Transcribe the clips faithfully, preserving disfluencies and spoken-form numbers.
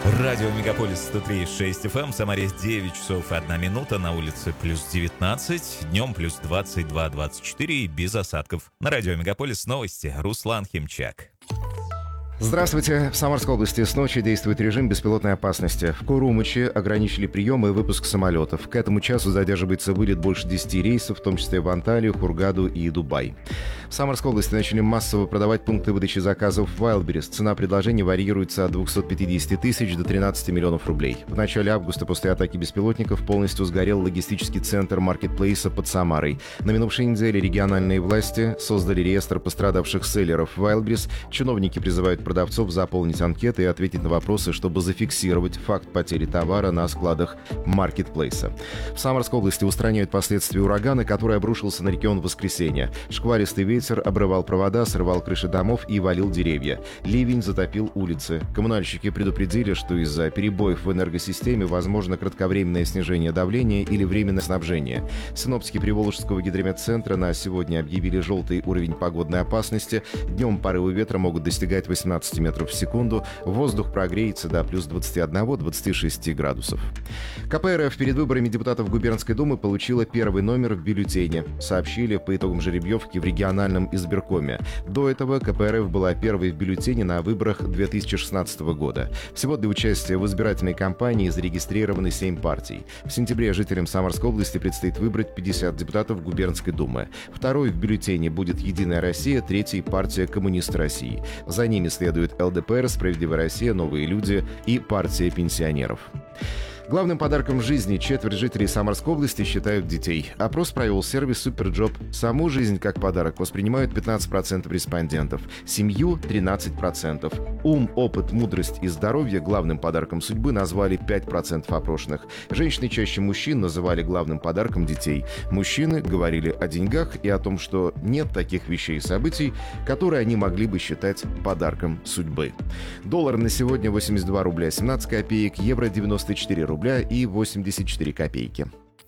Радио Мегаполис сто три и шесть эф эм, в Самаре девять часов одна минута, на улице плюс девятнадцать, днем плюс двадцать два двадцать четыре и без осадков. На Радио Мегаполис новости. Руслан Химчак. Здравствуйте. В Самарской области с ночи действует режим беспилотной опасности. В Курумыче ограничили прием и выпуск самолетов. К этому часу задерживается вылет больше десяти рейсов, в том числе в Анталию, Хургаду и Дубай. В Самарской области начали массово продавать пункты выдачи заказов в Wildberries. Цена предложений варьируется от двухсот пятидесяти тысяч до тринадцати миллионов рублей. В начале августа после атаки беспилотников полностью сгорел логистический центр маркетплейса под Самарой. На минувшей неделе региональные власти создали реестр пострадавших селлеров в Wildberries. Чиновники призывают продавцов заполнить анкеты и ответить на вопросы, чтобы зафиксировать факт потери товара на складах маркетплейса. В Самарской области устраняют последствия урагана, который обрушился на регион в воскресенье. Шквалистый ветер обрывал провода, срывал крыши домов и валил деревья. Ливень затопил улицы. Коммунальщики предупредили, что из-за перебоев в энергосистеме возможно кратковременное снижение давления или временное снабжение. Синоптики Приволжского гидрометцентра на сегодня объявили желтый уровень погодной опасности. Днем порывы ветра могут достигать восемнадцати метров в секунду. Воздух прогреется до плюс двадцати одного — двадцати шести градусов. ка пэ эр эф перед выборами депутатов Губернской думы получила первый номер в бюллетене. Сообщили по итогам жеребьевки в региональном избиркоме. До этого ка пэ эр эф была первой в бюллетене на выборах две тысячи шестнадцатого года. Всего для участия в избирательной кампании зарегистрированы семь партий. В сентябре жителям Самарской области предстоит выбрать пятьдесят депутатов Губернской думы. Второй в бюллетене будет «Единая Россия», третий — партия «Коммунисты России». За ними следует эл дэ пэ эр, «Справедливая Россия», «Новые люди» и партия пенсионеров. Главным подарком в жизни четверть жителей Самарской области считают детей. Опрос провел сервис Суперджоп. Саму жизнь как подарок воспринимают пятнадцать процентов респондентов, семью — тринадцать процентов. Ум, опыт, мудрость и здоровье главным подарком судьбы назвали пять процентов опрошенных. Женщины чаще мужчин называли главным подарком детей. Мужчины говорили о деньгах и о том, что нет таких вещей и событий, которые они могли бы считать подарком судьбы. Доллар на сегодня восемьдесят два рубля семнадцать копеек, евро девяносто четыре рубля и восемьдесят четыре копейки.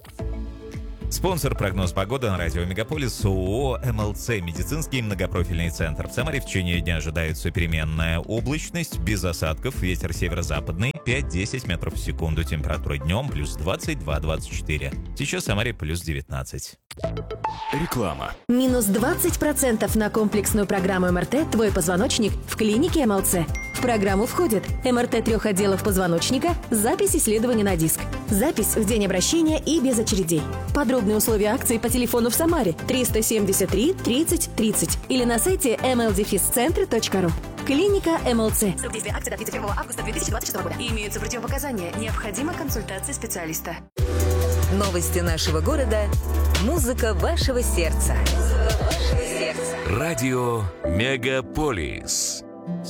Спонсор прогноз погоды на Радио Мегаполис ООО эм эл цэ «Медицинский многопрофильный центр». В Самаре в течение дня ожидается переменная облачность, без осадков, ветер северо-западный пять-десять метров в секунду, температура днем плюс двадцать два — двадцать четыре. Сейчас в Самаре плюс девятнадцать. Реклама. Минус двадцать процентов на комплексную программу эм эр тэ «Твой позвоночник» в клинике эм эл цэ. В программу входит эм эр тэ трех отделов позвоночника, запись исследования на диск, запись в день обращения и без очередей. Подробные условия акции по телефону в Самаре триста семьдесят три тридцать тридцать или на сайте эм эл центр точка ру. Клиника эм эл цэ. Срок действия акции до тридцать первого августа две тысячи двадцать шестого года. Имеются противопоказания. Необходима консультация специалиста. Новости нашего города. Музыка вашего сердца. Радио Мегаполис.